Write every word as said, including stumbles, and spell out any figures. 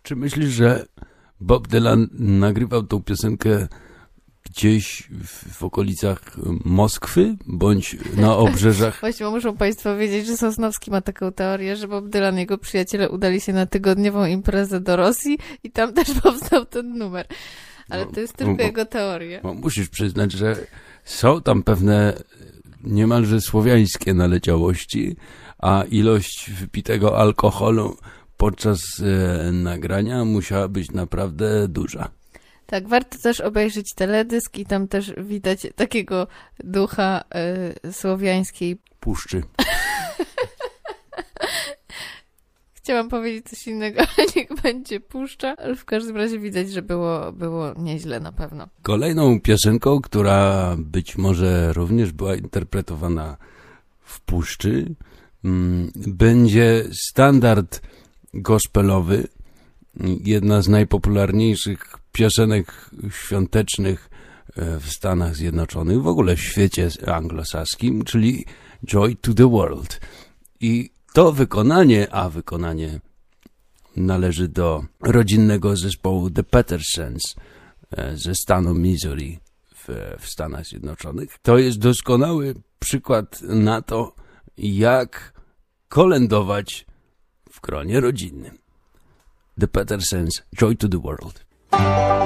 Czy myślisz, że Bob Dylan nagrywał tą piosenkę gdzieś w, w okolicach Moskwy, bądź na obrzeżach? Właśnie muszą państwo wiedzieć, że Sosnowski ma taką teorię, że Bob Dylan i jego przyjaciele udali się na tygodniową imprezę do Rosji i tam też powstał ten numer. Ale to jest tylko bo, jego teoria. Bo musisz przyznać, że są tam pewne niemalże słowiańskie naleciałości, a ilość wypitego alkoholu podczas e, nagrania musiała być naprawdę duża. Tak, warto też obejrzeć teledysk i tam też widać takiego ducha y, słowiańskiej puszczy. Chciałam powiedzieć coś innego, ale niech będzie puszcza, ale w każdym razie widać, że było, było nieźle na pewno. Kolejną piosenką, która być może również była interpretowana w puszczy, mm, będzie standard gospelowy, jedna z najpopularniejszych piosenek świątecznych w Stanach Zjednoczonych, w ogóle w świecie anglosaskim, czyli Joy to the World. I to wykonanie, a wykonanie należy do rodzinnego zespołu The Pattersons ze stanu Missouri w, w Stanach Zjednoczonych. To jest doskonały przykład na to, jak kolędować w gronie rodzinnym. The Pattersons, Joy to the World.